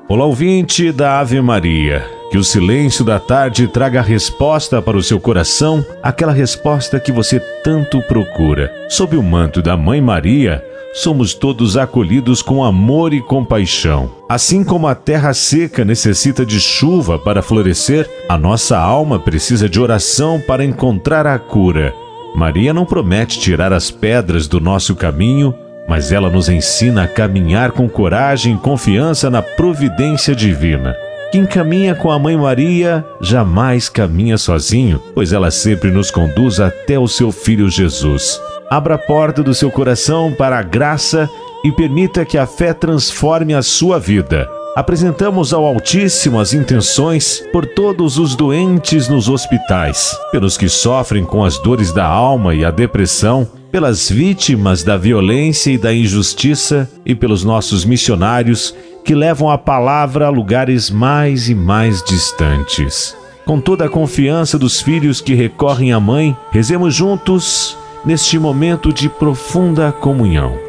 Olá, ouvinte da Ave Maria. Que o silêncio da tarde traga a resposta para o seu coração, aquela resposta que você tanto procura. Sob o manto da Mãe Maria, somos todos acolhidos com amor e compaixão. Assim como a terra seca necessita de chuva para florescer, a nossa alma precisa de oração para encontrar a cura. Maria não promete tirar as pedras do nosso caminho, mas ela nos ensina a caminhar com coragem e confiança na providência divina. Quem caminha com a Mãe Maria jamais caminha sozinho, pois ela sempre nos conduz até o seu Filho Jesus. Abra a porta do seu coração para a graça e permita que a fé transforme a sua vida. Apresentamos ao Altíssimo as intenções por todos os doentes nos hospitais, pelos que sofrem com as dores da alma e a depressão, pelas vítimas da violência e da injustiça e pelos nossos missionários que levam a palavra a lugares mais e mais distantes. Com toda a confiança dos filhos que recorrem à Mãe, rezemos juntos neste momento de profunda comunhão.